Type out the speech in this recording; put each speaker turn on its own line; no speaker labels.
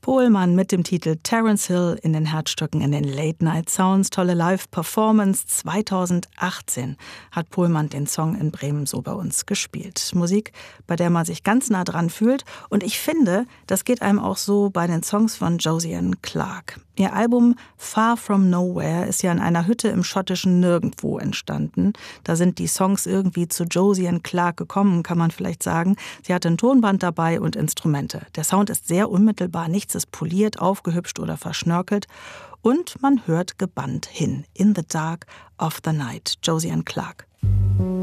Pohlmann mit dem Titel Terence Hill in den Herzstücken in den Late Night Sounds. Tolle Live-Performance. 2018 hat Pohlmann den Song in Bremen so bei uns gespielt. Musik, bei der man sich ganz nah dran fühlt. Und ich finde, das geht einem auch so bei den Songs von Josiane Clarke. Ihr Album Far From Nowhere ist ja in einer Hütte im schottischen Nirgendwo entstanden. Da sind die Songs irgendwie zu Josiane Clarke gekommen, kann man vielleicht sagen. Sie hatte ein Tonband dabei und Instrumente. Der Sound ist sehr unmittelbar, nichts ist poliert, aufgehübscht oder verschnörkelt. Und man hört gebannt hin. In the Dark of the Night, Josiane Clarke.